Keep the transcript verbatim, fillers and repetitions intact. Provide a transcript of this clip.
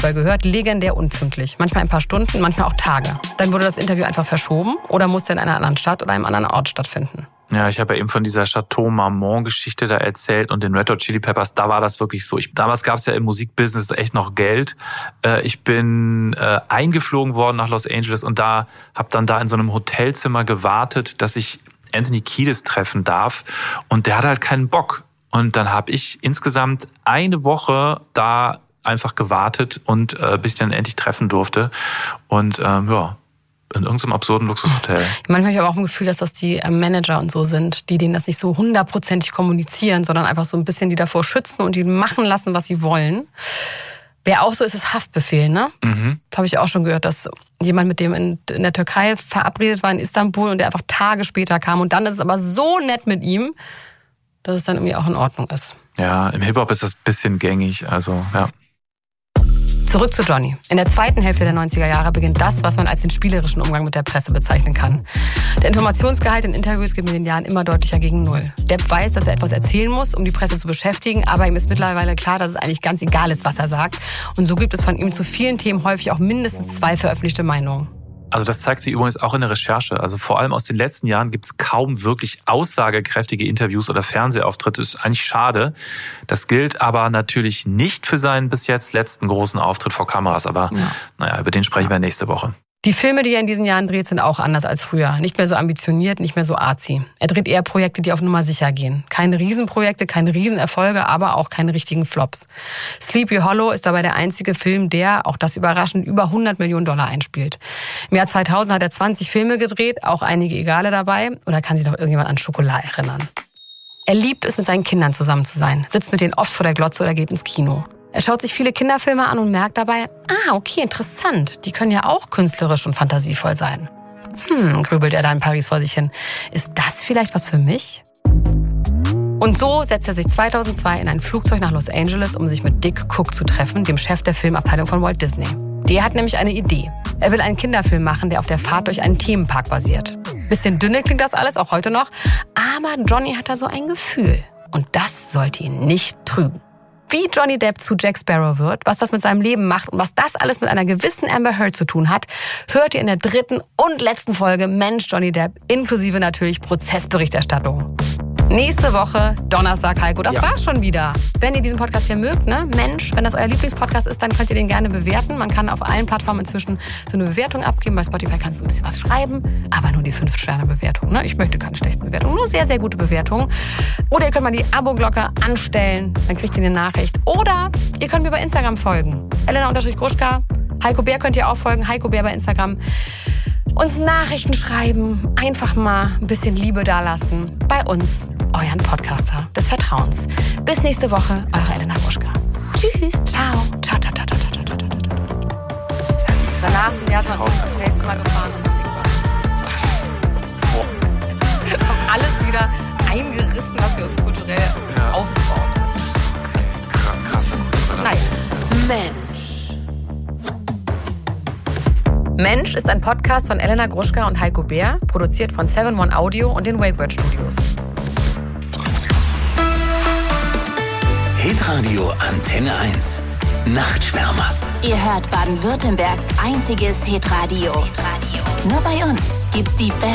Fußball gehört, legendär unpünktlich. Manchmal ein paar Stunden, manchmal auch Tage. Dann wurde das Interview einfach verschoben oder musste in einer anderen Stadt oder einem anderen Ort stattfinden. Ja, ich habe ja eben von dieser Chateau Marmont-Geschichte da erzählt und den Red Hot Chili Peppers, da war das wirklich so. Ich, damals gab es ja im Musikbusiness echt noch Geld. Äh, ich bin äh, eingeflogen worden nach Los Angeles und da habe dann da in so einem Hotelzimmer gewartet, dass ich Anthony Kiedis treffen darf. Und der hatte halt keinen Bock. Und dann habe ich insgesamt eine Woche da einfach gewartet und äh, bis ich dann endlich treffen durfte. Und ähm, ja, in irgendeinem absurden Luxushotel. Manchmal habe ich aber auch ein Gefühl, dass das die Manager und so sind, die denen das nicht so hundertprozentig kommunizieren, sondern einfach so ein bisschen die davor schützen und die machen lassen, was sie wollen. Wer auch so ist, ist Haftbefehl, ne? Mhm. Das habe ich auch schon gehört, dass jemand mit dem in, in der Türkei verabredet war in Istanbul und der einfach Tage später kam. Und dann ist es aber so nett mit ihm, dass es dann irgendwie auch in Ordnung ist. Ja, im Hip-Hop ist das ein bisschen gängig, also ja. Zurück zu Johnny. In der zweiten Hälfte der neunziger Jahre beginnt das, was man als den spielerischen Umgang mit der Presse bezeichnen kann. Der Informationsgehalt in Interviews geht mit den Jahren immer deutlicher gegen Null. Depp weiß, dass er etwas erzählen muss, um die Presse zu beschäftigen, aber ihm ist mittlerweile klar, dass es eigentlich ganz egal ist, was er sagt. Und so gibt es von ihm zu vielen Themen häufig auch mindestens zwei veröffentlichte Meinungen. Also das zeigt sich übrigens auch in der Recherche. Also vor allem aus den letzten Jahren gibt es kaum wirklich aussagekräftige Interviews oder Fernsehauftritte. Das ist eigentlich schade. Das gilt aber natürlich nicht für seinen bis jetzt letzten großen Auftritt vor Kameras. Aber ja. naja, über den sprechen wir nächste Woche. Die Filme, die er in diesen Jahren dreht, sind auch anders als früher. Nicht mehr so ambitioniert, nicht mehr so arzi. Er dreht eher Projekte, die auf Nummer sicher gehen. Keine Riesenprojekte, keine Riesenerfolge, aber auch keine richtigen Flops. Sleepy Hollow ist dabei der einzige Film, der, auch das überraschend, über hundert Millionen Dollar einspielt. Im Jahr zweitausend hat er zwanzig Filme gedreht, auch einige Egale dabei. Oder kann sich noch irgendjemand an Schokolade erinnern? Er liebt es, mit seinen Kindern zusammen zu sein, sitzt mit denen oft vor der Glotze oder geht ins Kino. Er schaut sich viele Kinderfilme an und merkt dabei, ah, okay, interessant, die können ja auch künstlerisch und fantasievoll sein. Hm, grübelt er da in Paris vor sich hin. Ist das vielleicht was für mich? Und so setzt er sich zweitausendzwei in ein Flugzeug nach Los Angeles, um sich mit Dick Cook zu treffen, dem Chef der Filmabteilung von Walt Disney. Der hat nämlich eine Idee. Er will einen Kinderfilm machen, der auf der Fahrt durch einen Themenpark basiert. Bisschen dünne klingt das alles, auch heute noch. Aber Johnny hat da so ein Gefühl. Und das sollte ihn nicht trügen. Wie Johnny Depp zu Jack Sparrow wird, was das mit seinem Leben macht und was das alles mit einer gewissen Amber Heard zu tun hat, hört ihr in der dritten und letzten Folge Mensch Johnny Depp, inklusive natürlich Prozessberichterstattung. Nächste Woche, Donnerstag, Heiko. Das ja. war's schon wieder. Wenn ihr diesen Podcast hier mögt, ne, Mensch, wenn das euer Lieblingspodcast ist, dann könnt ihr den gerne bewerten. Man kann auf allen Plattformen inzwischen so eine Bewertung abgeben. Bei Spotify kannst du ein bisschen was schreiben, aber nur die fünf Sterne Bewertung. Ne? Ich möchte keine schlechten Bewertungen, nur sehr, sehr gute Bewertungen. Oder ihr könnt mal die Abo-Glocke anstellen, dann kriegt ihr eine Nachricht. Oder ihr könnt mir bei Instagram folgen. Elena-Gruschka. Heiko Bär könnt ihr auch folgen. Heiko Bär bei Instagram. Uns Nachrichten schreiben, einfach mal ein bisschen Liebe dalassen. Bei uns, euren Podcaster des Vertrauens. Bis nächste Woche, eure Elena Gruschka. Tschüss, ciao. Ciao, ciao, ciao, ciao, ciao, ciao, ciao. Danach sind wir erstmal ins Hotelzimmer gefahren und haben alles wieder eingerissen, was wir uns kulturell ja. aufgebaut haben. Okay, krasser Kultur. Nein. Mensch. Mensch ist ein Podcast von Elena Gruschka und Heiko Bär, produziert von seven one Audio und den Wakeword Studios. Hitradio Antenne eins. Nachtschwärmer. Ihr hört Baden-Württembergs einziges Hitradio. Nur bei uns gibt's die Best